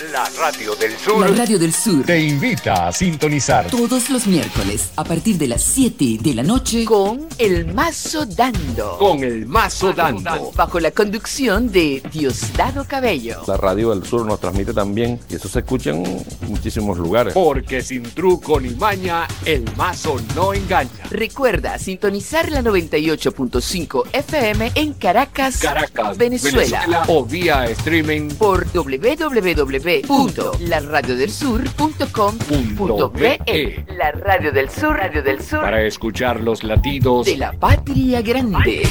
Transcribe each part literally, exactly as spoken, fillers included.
La Radio del Sur. La Radio del Sur te invita a sintonizar todos los miércoles a partir de las siete de la noche con El Mazo Dando. Con El Mazo Dando. Bajo la conducción de Diosdado Cabello. La Radio del Sur nos transmite también y eso se escucha en muchísimos lugares. Porque sin truco ni maña, El Mazo no engaña. Recuerda sintonizar la noventa y ocho punto cinco F M en Caracas, Caracas, Venezuela. Venezuela o vía streaming por doble u doble u doble u punto la radio del sur punto com punto be. La Radio del Sur, Radio del Sur. Para escuchar los latidos de la patria grande.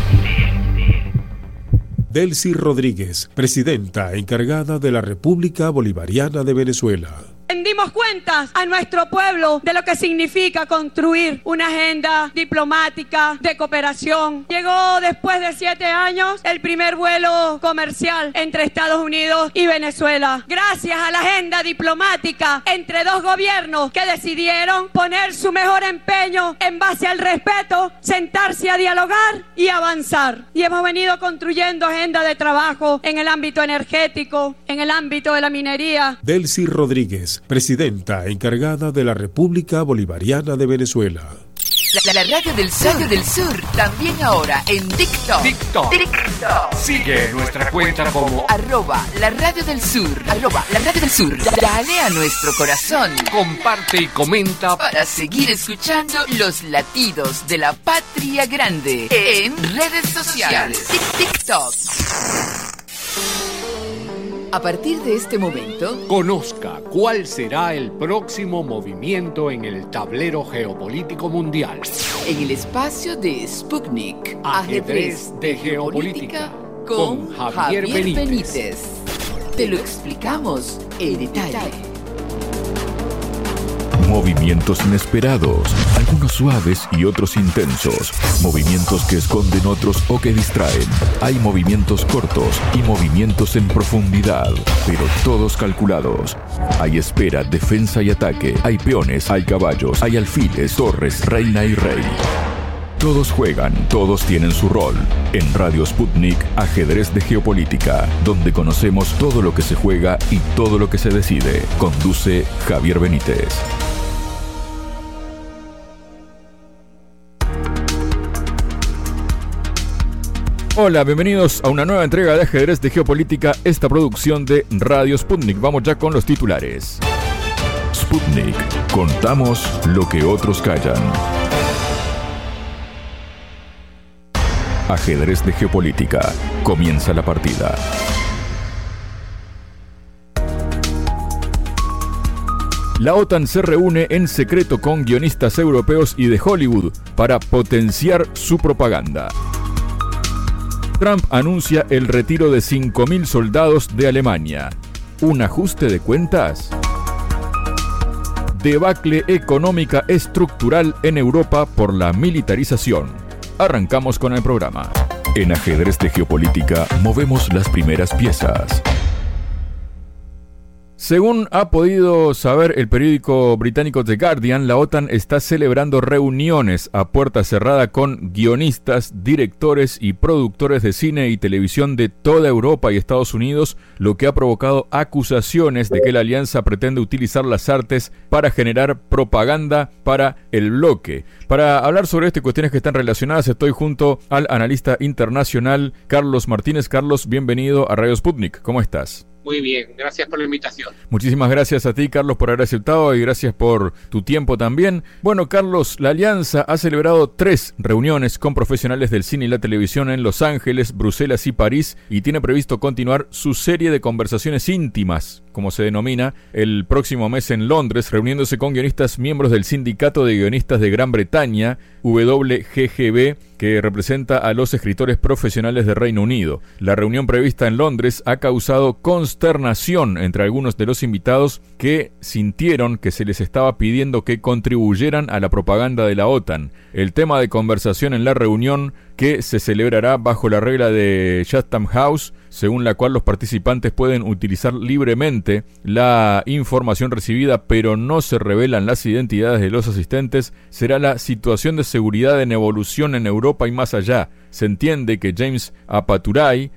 Delcy Rodríguez, presidenta encargada de la República Bolivariana de Venezuela. Rendimos cuentas a nuestro pueblo de lo que significa construir una agenda diplomática de cooperación. Llegó después de siete años el primer vuelo comercial entre Estados Unidos y Venezuela. Gracias a la agenda diplomática entre dos gobiernos que decidieron poner su mejor empeño en base al respeto, sentarse a dialogar y avanzar. Y hemos venido construyendo agenda de trabajo en el ámbito energético, en el ámbito de la minería. Delcy Rodríguez, presidenta encargada de la República Bolivariana de Venezuela. La, la, la Radio del Sur, Radio del Sur, también ahora en TikTok. TikTok. TikTok. Sigue nuestra cuenta como arroba la Radio del Sur. Arroba la Radio del Sur. Dale a nuestro corazón. Comparte y comenta para seguir escuchando los latidos de la patria grande en redes sociales. TikTok. A partir de este momento, conozca cuál será el próximo movimiento en el tablero geopolítico mundial. En el espacio de Sputnik, Ajedrez de Geopolítica, con Javier, Javier Benítez. Benítez. Te lo explicamos en detalle. Movimientos inesperados, algunos suaves y otros intensos. Movimientos que esconden otros o que distraen. Hay movimientos cortos y movimientos en profundidad, pero todos calculados. Hay espera, defensa y ataque. Hay peones, hay caballos, hay alfiles, torres, reina y rey. Todos juegan, todos tienen su rol. En Radio Sputnik, Ajedrez de Geopolítica, donde conocemos todo lo que se juega y todo lo que se decide. Conduce Javier Benítez. Hola, bienvenidos a una nueva entrega de Ajedrez de Geopolítica, esta producción de Radio Sputnik. Vamos ya con los titulares. Sputnik, contamos lo que otros callan. Ajedrez de Geopolítica, comienza la partida. La OTAN se reúne en secreto con guionistas europeos y de Hollywood para potenciar su propaganda. Trump anuncia el retiro de cinco mil soldados de Alemania. ¿Un ajuste de cuentas? Debacle económica estructural en Europa por la militarización. Arrancamos con el programa. En Ajedrez de Geopolítica movemos las primeras piezas. Según ha podido saber el periódico británico The Guardian, la OTAN está celebrando reuniones a puerta cerrada con guionistas, directores y productores de cine y televisión de toda Europa y Estados Unidos, lo que ha provocado acusaciones de que la alianza pretende utilizar las artes para generar propaganda para el bloque. Para hablar sobre esto y cuestiones que están relacionadas, estoy junto al analista internacional Carlos Martínez. Carlos, bienvenido a Radio Sputnik. ¿Cómo estás? Muy bien, gracias por la invitación. Muchísimas gracias a ti, Carlos, por haber aceptado y gracias por tu tiempo también. Bueno, Carlos, la Alianza ha celebrado tres reuniones con profesionales del cine y la televisión en Los Ángeles, Bruselas y París y tiene previsto continuar su serie de conversaciones íntimas, como se denomina, el próximo mes en Londres, reuniéndose con guionistas miembros del Sindicato de Guionistas de Gran Bretaña, W G G B, que representa a los escritores profesionales de Reino Unido. La reunión prevista en Londres ha causado consternación entre algunos de los invitados que sintieron que se les estaba pidiendo que contribuyeran a la propaganda de la OTAN. El tema de conversación en la reunión, que se celebrará bajo la regla de Chatham House, según la cual los participantes pueden utilizar libremente la información recibida, pero no se revelan las identidades de los asistentes, será la situación de seguridad en evolución en Europa y más allá. Se entiende que James Apaturay,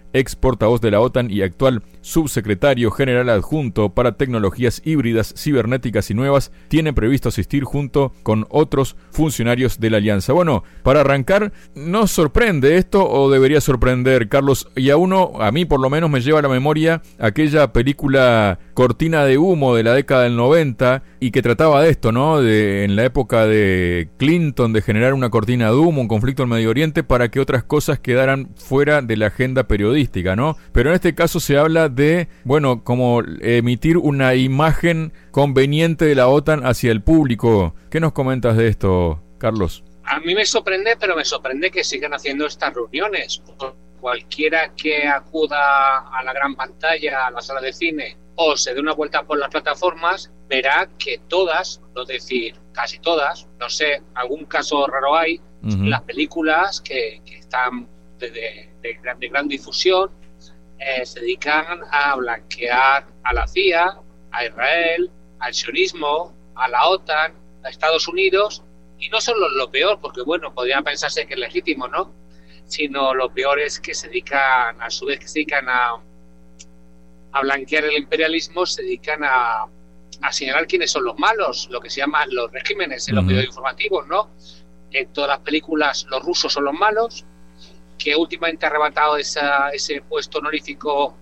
ex portavoz de la OTAN y actual subsecretario general adjunto para tecnologías híbridas, cibernéticas y nuevas, tiene previsto asistir junto con otros funcionarios de la alianza. Bueno, para arrancar, ¿nos sorprende esto o debería sorprender, Carlos? Y a uno, a mí por lo menos, me lleva a la memoria aquella película Cortina de Humo de la década del noventa y que trataba de esto, ¿no? De, en la época de Clinton, de generar una cortina de humo, un conflicto en Medio Oriente para que otras cosas quedaran fuera de la agenda periodística, ¿no? Pero en este caso se habla de, bueno, como emitir una imagen conveniente de la OTAN hacia el público. ¿Qué nos comentas de esto, Carlos? A mí me sorprende, pero me sorprende que sigan haciendo estas reuniones. Cualquiera que acuda a la gran pantalla, a la sala de cine, o se dé una vuelta por las plataformas, verá que todas, no decir casi todas, no sé, algún caso raro hay, uh-huh. las películas que, que están de, de, de, gran, de gran difusión eh, se dedican a blanquear a la C I A, a Israel, al sionismo, a la OTAN, a Estados Unidos, y no solo lo peor, porque bueno, podría pensarse que es legítimo, ¿no? Sino lo peor es que se dedican, a su vez que se dedican a, a blanquear el imperialismo, se dedican a, a señalar quiénes son los malos, lo que se llaman los regímenes en los medios informativos, ¿no? En todas las películas los rusos son los malos, que últimamente ha arrebatado esa, ese puesto honorífico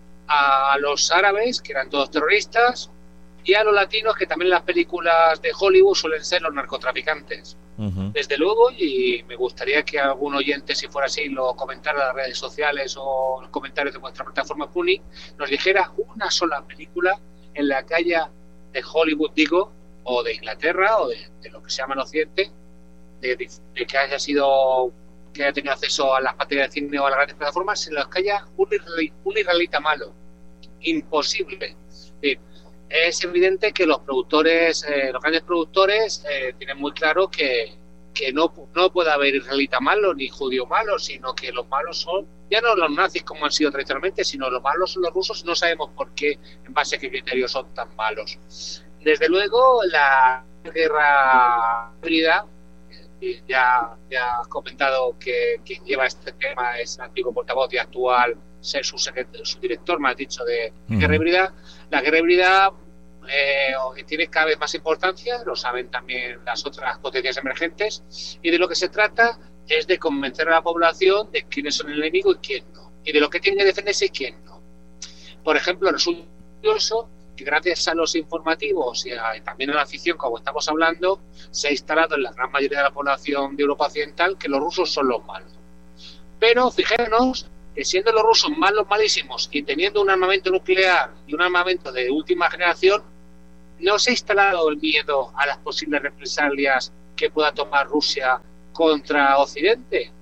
a los árabes, que eran todos terroristas, y a los latinos, que también en las películas de Hollywood suelen ser los narcotraficantes. Uh-huh. Desde luego, y me gustaría que algún oyente, si fuera así, lo comentara en las redes sociales o en los comentarios de vuestra plataforma Puni, nos dijera una sola película en la que haya de Hollywood, digo, o de Inglaterra, o de, de lo que se llama el Occidente, de, de, de que haya sido, que haya tenido acceso a las pantallas de cine o a las grandes plataformas, en las que haya un, israelita, un israelita malo. Imposible. Sí. Es evidente que los productores, eh, los grandes productores, eh, tienen muy claro que, que no, no puede haber israelita malo ni judío malo, sino que los malos son, ya no los nazis como han sido tradicionalmente, sino los malos son los rusos, y no sabemos por qué, en base a qué criterios son tan malos. Desde luego, la guerra híbrida, eh, ya, ya has comentado que quien lleva este tema es el antiguo portavoz y actual ser su, su director, me has dicho, de uh-huh. guerra híbrida. La guerra híbrida eh, tiene cada vez más importancia, lo saben también las otras potencias emergentes, y de lo que se trata es de convencer a la población de quiénes son el enemigo y quién no, y de lo que tiene que defenderse y quién no. Por ejemplo, resulta curioso que gracias a los informativos y, a, y también a la afición, como estamos hablando, se ha instalado en la gran mayoría de la población de Europa Occidental que los rusos son los malos. Pero fijémonos que siendo los rusos malos, malísimos, y teniendo un armamento nuclear y un armamento de última generación, no se ha instalado el miedo a las posibles represalias que pueda tomar Rusia contra Occidente.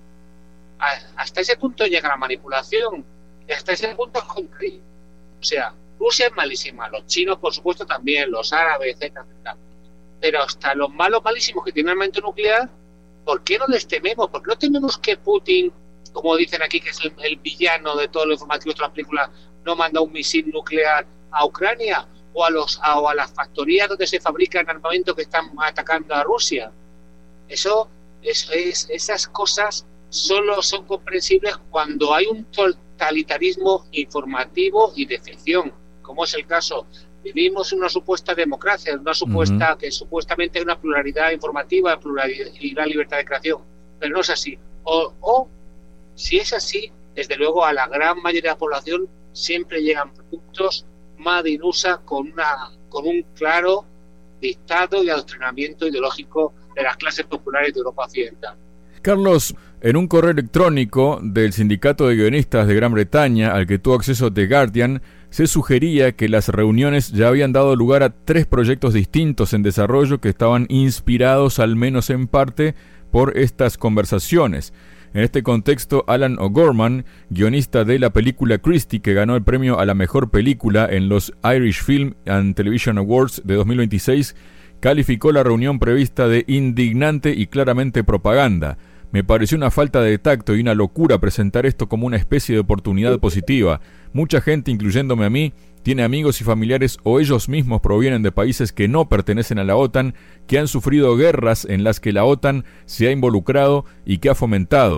Hasta ese punto llega la manipulación, y hasta ese punto es concreto. O sea, Rusia es malísima, los chinos por supuesto también, los árabes, etcétera, etcétera. Pero hasta los malos malísimos que tienen armamento nuclear, ¿por qué no les tememos? ¿Por qué no tememos que Putin, como dicen aquí, que es el, el villano de todos los informativos de la película, no manda un misil nuclear a Ucrania o a los a, o a las factorías donde se fabrican armamento que están atacando a Rusia? Eso es, es esas cosas solo son comprensibles cuando hay un totalitarismo informativo y de ficción, como es el caso. Vivimos una supuesta democracia, una supuesta uh-huh. que supuestamente hay una pluralidad informativa, pluralidad y una libertad de creación, pero no es así. O, o si es así, desde luego a la gran mayoría de la población siempre llegan productos Made in U S A con una con un claro dictado y adoctrinamiento ideológico de las clases populares de Europa Occidental. Carlos, en un correo electrónico del Sindicato de Guionistas de Gran Bretaña al que tuvo acceso The Guardian, se sugería que las reuniones ya habían dado lugar a tres proyectos distintos en desarrollo que estaban inspirados, al menos en parte, por estas conversaciones. En este contexto, Alan O'Gorman, guionista de la película Christie, que ganó el premio a la mejor película en los Irish Film and Television Awards de dos mil veintiséis, calificó la reunión prevista de indignante y claramente propaganda. Me pareció una falta de tacto y una locura presentar esto como una especie de oportunidad positiva. Mucha gente, incluyéndome a mí, tiene amigos y familiares o ellos mismos provienen de países que no pertenecen a la OTAN, que han sufrido guerras en las que la OTAN se ha involucrado y que ha fomentado.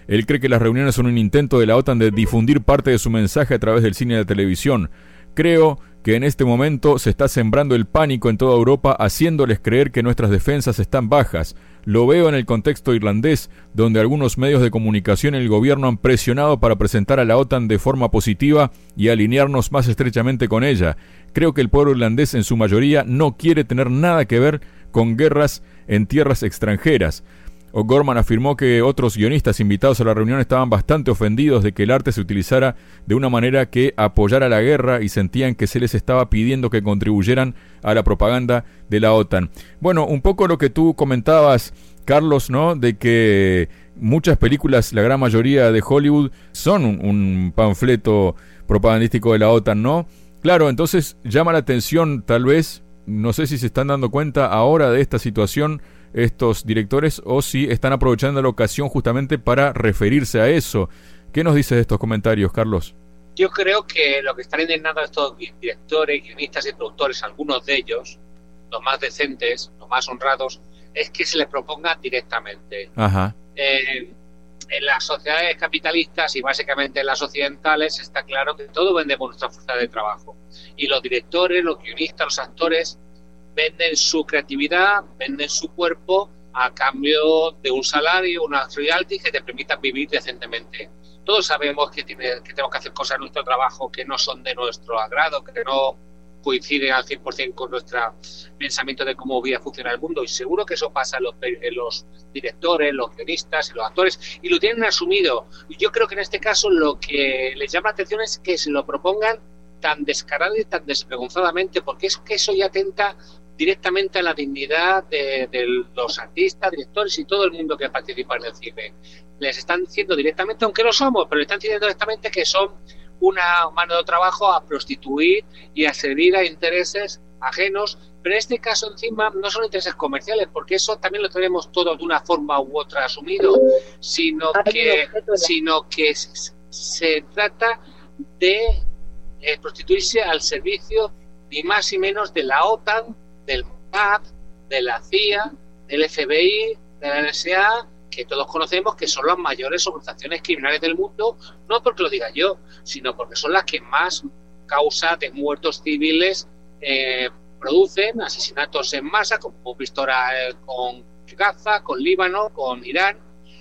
Él cree que las reuniones son un intento de la OTAN de difundir parte de su mensaje a través del cine y la televisión. Creo que en este momento se está sembrando el pánico en toda Europa, haciéndoles creer que nuestras defensas están bajas. Lo veo en el contexto irlandés, donde algunos medios de comunicación y el gobierno han presionado para presentar a la OTAN de forma positiva y alinearnos más estrechamente con ella. Creo que el pueblo irlandés en su mayoría no quiere tener nada que ver con guerras en tierras extranjeras. O'Gorman afirmó que otros guionistas invitados a la reunión estaban bastante ofendidos de que el arte se utilizara de una manera que apoyara la guerra y sentían que se les estaba pidiendo que contribuyeran a la propaganda de la OTAN. Bueno, un poco lo que tú comentabas, Carlos, ¿no? De que muchas películas, la gran mayoría de Hollywood, son un, un panfleto propagandístico de la OTAN, ¿no? Claro, entonces llama la atención, tal vez, no sé si se están dando cuenta ahora de esta situación estos directores o si están aprovechando la ocasión justamente para referirse a eso. ¿Qué nos dices de estos comentarios, Carlos? Yo creo que lo que están indignando a estos directores, guionistas y productores, algunos de ellos, los más decentes, los más honrados, es que se les proponga directamente. Ajá. Eh, en las sociedades capitalistas y básicamente en las occidentales está claro que todo vende por nuestra fuerza de trabajo. Y los directores, los guionistas, los actores venden su creatividad, venden su cuerpo a cambio de un salario, unas royalties que te permitan vivir decentemente. Todos sabemos que, tiene, que tenemos que hacer cosas en nuestro trabajo que no son de nuestro agrado, que no coinciden al cien por ciento con nuestro pensamiento de cómo voy a funcionar el mundo, y seguro que eso pasa en los, en los directores, los guionistas y los actores, y lo tienen asumido. Y yo creo que en este caso lo que les llama la atención es que se lo propongan tan descarado y tan desvergonzadamente, porque es que eso ya atenta directamente a la dignidad de, de los artistas, directores y todo el mundo que participa en el cine. Les están diciendo directamente, aunque lo somos, pero les están diciendo directamente que son una mano de trabajo a prostituir y a servir a intereses ajenos, pero en este caso encima no son intereses comerciales, porque eso también lo tenemos todos de una forma u otra asumido, sino que, sino que se, se trata de eh, prostituirse al servicio ni más ni menos de la OTAN, del Mossad, de la C I A, del F B I, de la N S A, que todos conocemos que son las mayores organizaciones criminales del mundo, no porque lo diga yo, sino porque son las que más causa de muertos civiles eh, producen, asesinatos en masa, como hemos visto ahora eh, con Gaza, con Líbano, con Irán,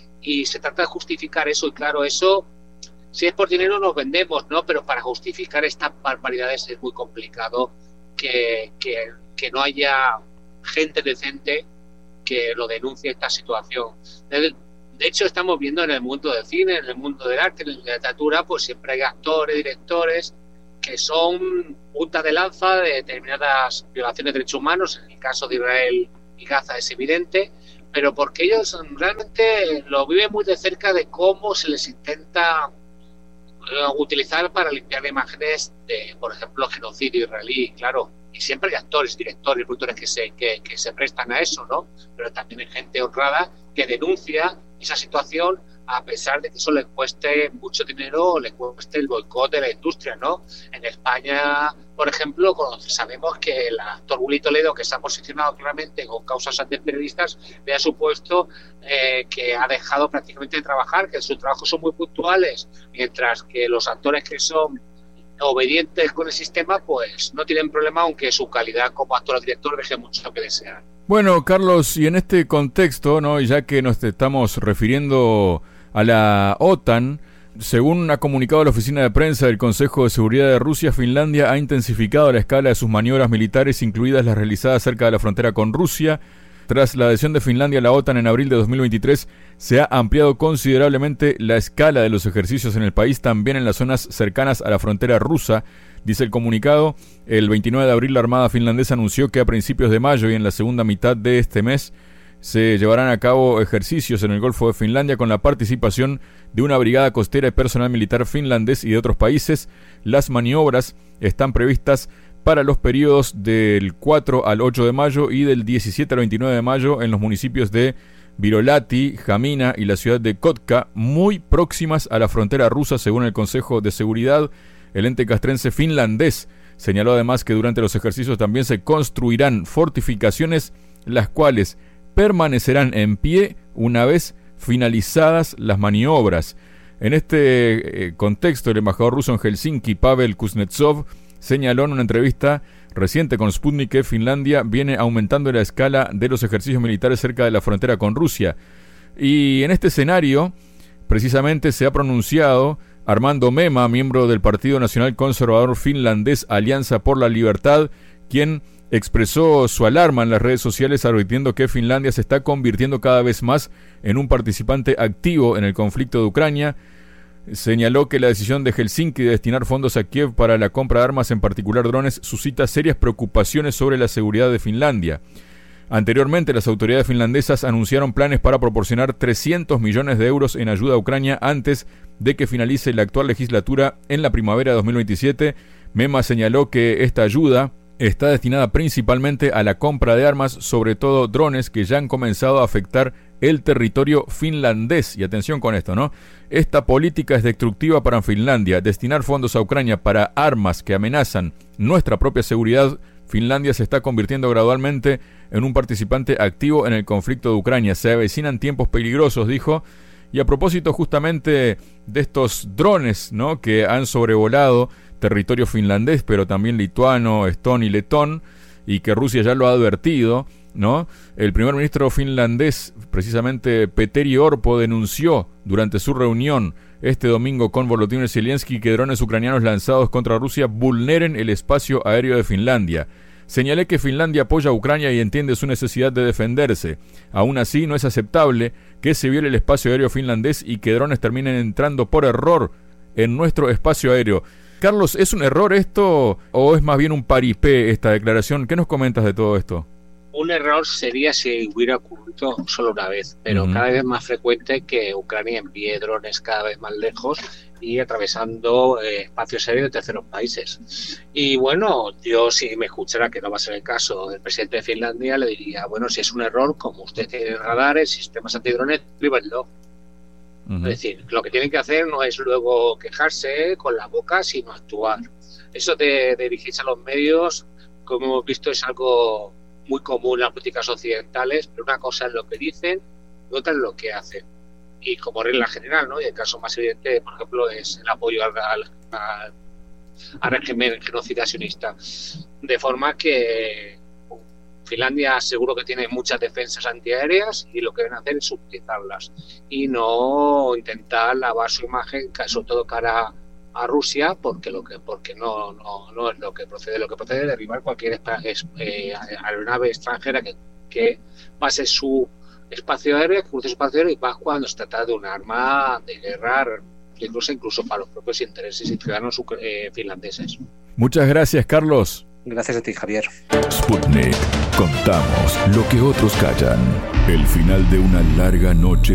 y se trata de justificar eso, y claro, eso, si es por dinero nos vendemos, ¿no? Pero para justificar estas barbaridades es muy complicado que, que, que no haya gente decente que lo denuncie esta situación. De, de hecho, estamos viendo en el mundo del cine, en el mundo del arte, en la literatura, pues siempre hay actores, directores que son punta de lanza de determinadas violaciones de derechos humanos. En el caso de Israel y Gaza es evidente, pero porque ellos realmente lo viven muy de cerca de cómo se les intenta utilizar para limpiar imágenes de, por ejemplo, genocidio israelí, claro. Y siempre hay actores, directores, productores que se, que, que se prestan a eso, ¿no? Pero también hay gente honrada que denuncia esa situación a pesar de que eso le cueste mucho dinero o le cueste el boicot de la industria, ¿no? En España, por ejemplo, sabemos que el actor Willy Toledo, que se ha posicionado claramente con causas antiperiodistas, le ha supuesto eh, que ha dejado prácticamente de trabajar, que sus trabajos son muy puntuales, mientras que los actores que son obedientes con el sistema, pues no tienen problema, aunque su calidad como actor o director deje mucho que desear. Bueno, Carlos, y en este contexto, ¿no? Y ya que nos estamos refiriendo a la OTAN, según ha comunicado la oficina de prensa del Consejo de Seguridad de Rusia, Finlandia ha intensificado la escala de sus maniobras militares, incluidas las realizadas cerca de la frontera con Rusia. Tras la adhesión de Finlandia a la OTAN en abril de dos mil veintitrés, se ha ampliado considerablemente la escala de los ejercicios en el país, también en las zonas cercanas a la frontera rusa. Dice el comunicado, el veintinueve de abril la Armada finlandesa anunció que a principios de mayo y en la segunda mitad de este mes se llevarán a cabo ejercicios en el Golfo de Finlandia con la participación de una brigada costera y personal militar finlandés y de otros países. Las maniobras están previstas para los periodos del cuatro al ocho de mayo y del diecisiete al veintinueve de mayo en los municipios de Virolahti, Hamina y la ciudad de Kotka, muy próximas a la frontera rusa, según el Consejo de Seguridad. El ente castrense finlandés señaló además que durante los ejercicios también se construirán fortificaciones, las cuales permanecerán en pie una vez finalizadas las maniobras. En este eh, contexto, el embajador ruso en Helsinki, Pavel Kuznetsov, señaló en una entrevista reciente con Sputnik que Finlandia viene aumentando la escala de los ejercicios militares cerca de la frontera con Rusia. Y en este escenario, precisamente se ha pronunciado Armando Mema, miembro del Partido Nacional Conservador Finlandés Alianza por la Libertad, quien expresó su alarma en las redes sociales advirtiendo que Finlandia se está convirtiendo cada vez más en un participante activo en el conflicto de Ucrania. Señaló que la decisión de Helsinki de destinar fondos a Kiev para la compra de armas, en particular drones, suscita serias preocupaciones sobre la seguridad de Finlandia. Anteriormente, las autoridades finlandesas anunciaron planes para proporcionar trescientos millones de euros en ayuda a Ucrania antes de que finalice la actual legislatura en la primavera de dos mil veintisiete. Mema señaló que esta ayuda está destinada principalmente a la compra de armas, sobre todo drones que ya han comenzado a afectar el territorio finlandés. Y atención con esto, ¿no? Esta política es destructiva para Finlandia. Destinar fondos a Ucrania para armas que amenazan nuestra propia seguridad. Finlandia se está convirtiendo gradualmente en un participante activo en el conflicto de Ucrania. Se avecinan tiempos peligrosos, dijo. Y a propósito justamente de estos drones, ¿no?, que han sobrevolado territorio finlandés, pero también lituano, estón y letón, y que Rusia ya lo ha advertido, ¿no? El primer ministro finlandés, precisamente Petteri Orpo, denunció durante su reunión este domingo con Volodymyr Zelensky que drones ucranianos lanzados contra Rusia vulneren el espacio aéreo de Finlandia. Señalé que Finlandia apoya a Ucrania y entiende su necesidad de defenderse. Aún así, no es aceptable que se viole el espacio aéreo finlandés y que drones terminen entrando por error en nuestro espacio aéreo. Carlos, ¿es un error esto o es más bien un paripé esta declaración? ¿Qué nos comentas de todo esto? Un error sería si hubiera ocurrido solo una vez, pero uh-huh. cada vez más frecuente que Ucrania envíe drones cada vez más lejos y atravesando eh, espacios aéreos de terceros países. Y bueno, yo si me escuchara, que no va a ser el caso del presidente de Finlandia, le diría, bueno, si es un error, como usted tiene radares, sistemas antidrones, prívenlo. Uh-huh. Es decir, lo que tienen que hacer no es luego quejarse con la boca, sino actuar. Eso de, de dirigirse a los medios, como hemos visto, es algo muy común en las políticas occidentales, pero una cosa es lo que dicen y otra es lo que hacen. Y como regla general, ¿no? Y el caso más evidente, por ejemplo, es el apoyo al, al, al, al régimen genocida sionista. De forma que Finlandia seguro que tiene muchas defensas antiaéreas y lo que deben hacer es utilizarlas y no intentar lavar su imagen, sobre todo cara a Rusia, porque lo que porque no no no es lo que procede. Lo que procede es derribar cualquier eh, aeronave extranjera que, que pase su espacio aéreo, que cruce su espacio aéreo, y más cuando se trata de un arma de guerra, incluso incluso para los propios intereses y ciudadanos eh, finlandeses. Muchas gracias, Carlos. Gracias a ti, Javier. Sputnik. Contamos lo que otros callan. El final de una larga noche